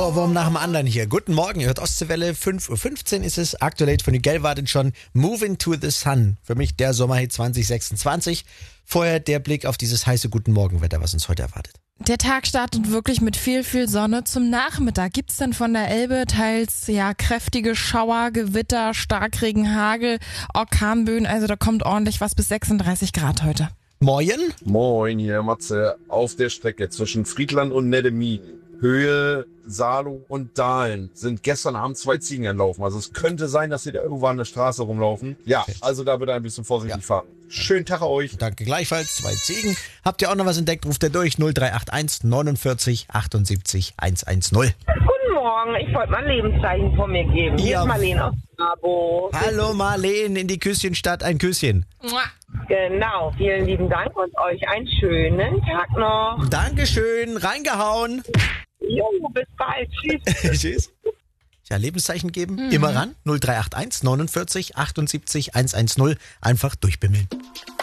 Ohrwurm nach dem anderen hier. Guten Morgen, ihr hört Ostseewelle, 5:15 Uhr ist es. Aktuell von Miguel wartet schon Moving to the Sun. Für mich der Sommerhit 2026. Vorher der Blick auf dieses heiße Guten Morgenwetter, was uns heute erwartet. Der Tag startet wirklich mit viel Sonne. Zum Nachmittag gibt's dann von der Elbe teils kräftige Schauer, Gewitter, Starkregen, Hagel, Orkanböen. Also da kommt ordentlich was bis 36 Grad heute. Moin. Moin, hier Matze. Auf der Strecke zwischen Friedland und Neddemin, Höhe Saarloh und Dahlen, sind gestern Abend 2 Ziegen entlaufen. Also es könnte sein, dass sie da irgendwo an der Straße rumlaufen. Ja, also da bitte ein bisschen vorsichtig fahren. Schönen Tag euch. Danke gleichfalls. 2 Ziegen. Habt ihr auch noch was entdeckt? Ruft ihr durch 0381 49 78 110. Guten Morgen, ich wollte mal ein Lebenszeichen von mir geben. Hier Ja. ist Marlene aus Bravo. Hallo Marleen, in die Küsschenstadt ein Küsschen. Genau, vielen lieben Dank und euch einen schönen Tag noch. Dankeschön, reingehauen. Jo, bis bald. Tschüss. Tschüss. Ja, Lebenszeichen geben, immer ran. 0381 49 78 110. Einfach durchbimmeln.